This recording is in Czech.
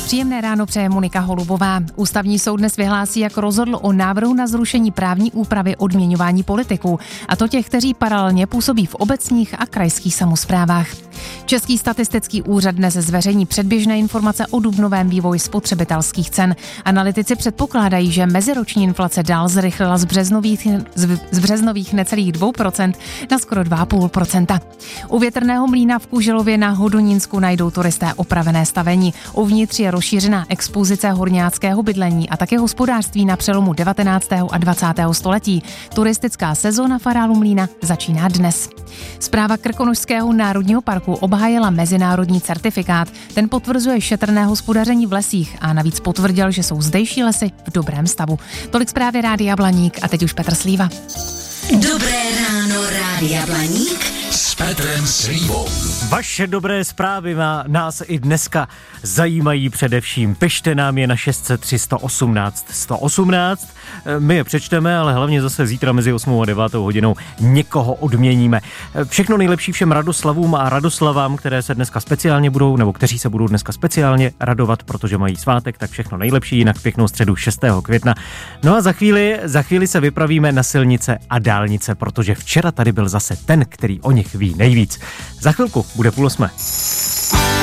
Příjemné ráno přeje Monika Holubová. Ústavní soud dnes vyhlásí, jak rozhodl o návrhu na zrušení právní úpravy odměňování politiků, a to těch, kteří paralelně působí v obecních a krajských samosprávách. Český statistický úřad dnes zveřejní předběžné informace o dubnovém vývoji spotřebitelských cen. Analytici předpokládají, že meziroční inflace dál zrychlila z březnových necelých 2% na skoro 2,5%. U větrného mlýna v Kuželově na Hodonínsku najdou turisté opravené stavení. Uvnitř je rozšířená expozice horňáckého bydlení a také hospodářství na přelomu 19. a 20. století. Turistická sezóna v areálu mlýna začíná dnes. Správa Krkonošského národního parku obhájila mezinárodní certifikát. Ten potvrzuje šetrné hospodaření v lesích a navíc potvrdil, že jsou zdejší lesy v dobrém stavu. Tolik zprávy Rádia Blaník a teď už Petr Slíva. Dobré ráno, Rádia Blaník s Petrem Slívou. Vaše dobré zprávy nás i dneska zajímají především. Pište nám je na 603 118 118. My je přečteme, ale hlavně zase zítra mezi 8 a 9 hodinou někoho odměníme. Všechno nejlepší všem Radoslavům a Radoslavám, které se dneska speciálně budou, nebo kteří se budou dneska speciálně radovat, protože mají svátek, tak všechno nejlepší, jinak pěknou středu 6. května. No a za chvíli se vypravíme na silnice a dálnice, protože včera tady byl zase ten, který o nich ví nejvíc. Za chvilku bude 7:30.